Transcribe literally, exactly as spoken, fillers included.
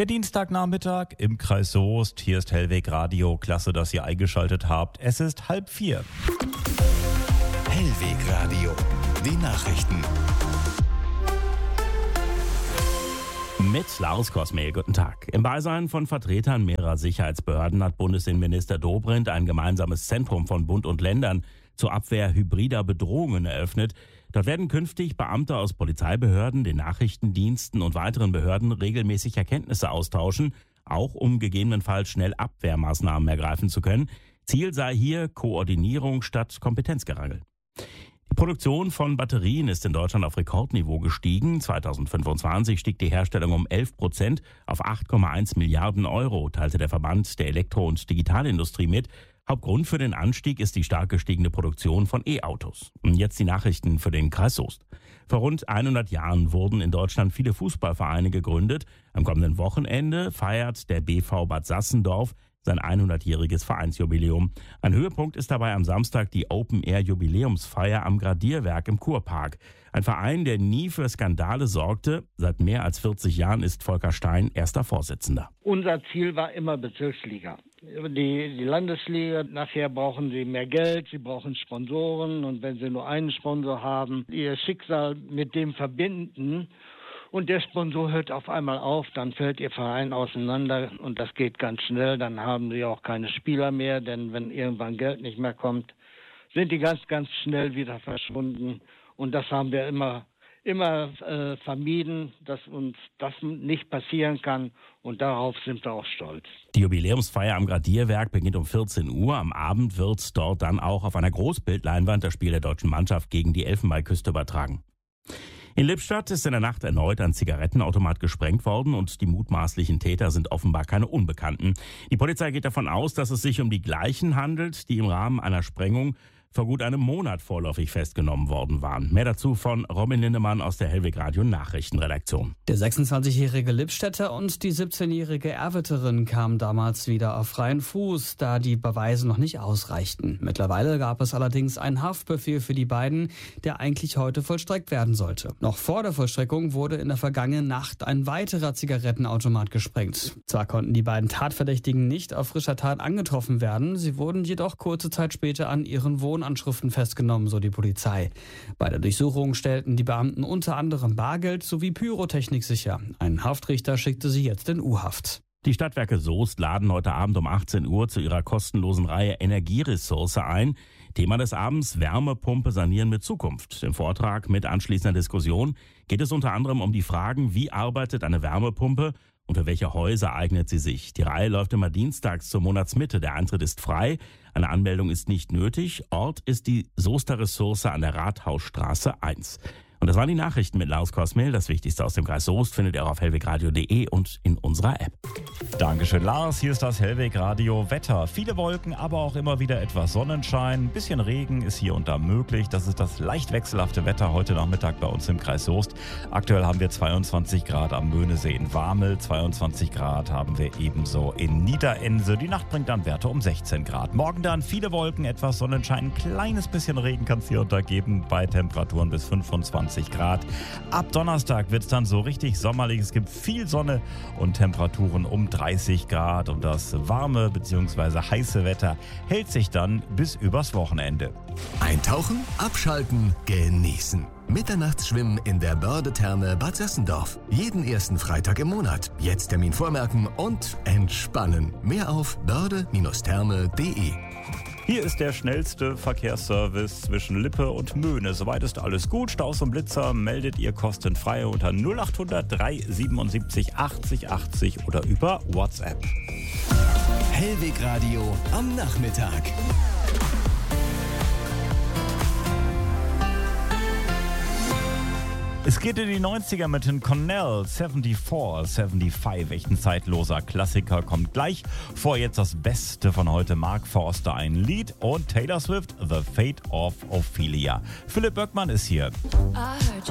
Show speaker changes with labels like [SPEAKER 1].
[SPEAKER 1] Der Dienstagnachmittag im Kreis Soest. Hier ist Hellweg Radio. Klasse, dass ihr eingeschaltet habt. Es ist halb vier.
[SPEAKER 2] Hellweg Radio. Die Nachrichten.
[SPEAKER 3] Mit Lars Kosmehl, guten Tag. Im Beisein von Vertretern mehrerer Sicherheitsbehörden hat Bundesinnenminister Dobrindt ein gemeinsames Zentrum von Bund und Ländern zur Abwehr hybrider Bedrohungen eröffnet. Dort werden künftig Beamte aus Polizeibehörden, den Nachrichtendiensten und weiteren Behörden regelmäßig Erkenntnisse austauschen, auch um gegebenenfalls schnell Abwehrmaßnahmen ergreifen zu können. Ziel sei hier Koordinierung statt Kompetenzgerangel. Die Produktion von Batterien ist in Deutschland auf Rekordniveau gestiegen. zweitausendfünfundzwanzig stieg die Herstellung um elf Prozent auf acht Komma eins Milliarden Euro, teilte der Verband der Elektro- und Digitalindustrie mit. Hauptgrund für den Anstieg ist die stark gestiegene Produktion von E-Autos. Und jetzt die Nachrichten für den Kreis Soest. Vor rund hundert Jahren wurden in Deutschland viele Fußballvereine gegründet. Am kommenden Wochenende feiert der B V Bad Sassendorf sein hundertjähriges Vereinsjubiläum. Ein Höhepunkt ist dabei am Samstag die Open-Air-Jubiläumsfeier am Gradierwerk im Kurpark. Ein Verein, der nie für Skandale sorgte. Seit mehr als vierzig Jahren ist Volker Stein erster Vorsitzender.
[SPEAKER 4] Unser Ziel war immer Bezirksliga. Die, die Landesliga, nachher brauchen sie mehr Geld, sie brauchen Sponsoren. Und wenn sie nur einen Sponsor haben, ihr Schicksal mit dem verbinden, und der Sponsor hört auf einmal auf, dann fällt ihr Verein auseinander und das geht ganz schnell. Dann haben sie auch keine Spieler mehr, denn wenn irgendwann Geld nicht mehr kommt, sind die ganz, ganz schnell wieder verschwunden. Und das haben wir immer, immer äh, vermieden, dass uns das nicht passieren kann. Und darauf sind wir auch stolz.
[SPEAKER 3] Die Jubiläumsfeier am Gradierwerk beginnt um vierzehn Uhr. Am Abend wird dort dann auch auf einer Großbildleinwand das Spiel der deutschen Mannschaft gegen die Elfenbeinküste übertragen. In Lippstadt ist in der Nacht erneut ein Zigarettenautomat gesprengt worden und die mutmaßlichen Täter sind offenbar keine Unbekannten. Die Polizei geht davon aus, dass es sich um die gleichen handelt, die im Rahmen einer Sprengung vor gut einem Monat vorläufig festgenommen worden waren. Mehr dazu von Robin Lindemann aus der Hellweg Radio Nachrichtenredaktion.
[SPEAKER 5] Der sechsundzwanzigjährige Lippstädter und die siebzehnjährige Erwiterin kamen damals wieder auf freien Fuß, da die Beweise noch nicht ausreichten. Mittlerweile gab es allerdings einen Haftbefehl für die beiden, der eigentlich heute vollstreckt werden sollte. Noch vor der Vollstreckung wurde in der vergangenen Nacht ein weiterer Zigarettenautomat gesprengt. Zwar konnten die beiden Tatverdächtigen nicht auf frischer Tat angetroffen werden, sie wurden jedoch kurze Zeit später an ihren Wohnanschriften festgenommen, so die Polizei. Bei der Durchsuchung stellten die Beamten unter anderem Bargeld sowie Pyrotechnik sicher. Ein Haftrichter schickte sie jetzt in U-Haft.
[SPEAKER 3] Die Stadtwerke Soest laden heute Abend um achtzehn Uhr zu ihrer kostenlosen Reihe Energieressource ein. Thema des Abends: Wärmepumpe sanieren mit Zukunft. Im Vortrag mit anschließender Diskussion geht es unter anderem um die Fragen, wie arbeitet eine Wärmepumpe und für welche Häuser eignet sie sich. Die Reihe läuft immer dienstags zur Monatsmitte. Der Eintritt ist frei. Eine Anmeldung ist nicht nötig. Ort ist die Soester Ressource an der Rathausstraße eins. Und das waren die Nachrichten mit Lars Kosmehl. Das Wichtigste aus dem Kreis Soest findet ihr auf hellwegradio punkt de und in unserer App.
[SPEAKER 1] Dankeschön, Lars. Hier ist das Hellweg Radio Wetter. Viele Wolken, aber auch immer wieder etwas Sonnenschein. Ein bisschen Regen ist hier und da möglich. Das ist das leicht wechselhafte Wetter heute Nachmittag bei uns im Kreis Soest. Aktuell haben wir zweiundzwanzig Grad am Möhnesee in Wamel. zweiundzwanzig Grad haben wir ebenso in Niederense. Die Nacht bringt dann Werte um sechzehn Grad. Morgen dann viele Wolken, etwas Sonnenschein. Ein kleines bisschen Regen kann es hier und da geben bei Temperaturen bis fünfundzwanzig Grad. Ab Donnerstag wird es dann so richtig sommerlich. Es gibt viel Sonne und Temperaturen um dreißig Grad. Und das warme bzw. heiße Wetter hält sich dann bis übers Wochenende.
[SPEAKER 2] Eintauchen, abschalten, genießen. Mitternachtsschwimmen in der Börde-Therme Bad Sassendorf. Jeden ersten Freitag im Monat. Jetzt Termin vormerken und entspannen. Mehr auf börde Therme punkt de.
[SPEAKER 1] Hier ist der schnellste Verkehrsservice zwischen Lippe und Möhne. Soweit ist alles gut. Staus und Blitzer meldet ihr kostenfrei unter null acht hundert drei siebenundsiebzig achtzig achtzig oder über WhatsApp.
[SPEAKER 2] Hellweg Radio am Nachmittag.
[SPEAKER 1] Es geht in die neunziger mit den Cornell vierundsiebzig, fünfundsiebzig. Echt ein zeitloser Klassiker kommt gleich. Vor jetzt das Beste von heute: Mark Forster, ein Lied, und Taylor Swift, The Fate of Ophelia. Philipp Böckmann ist hier.
[SPEAKER 6] I heard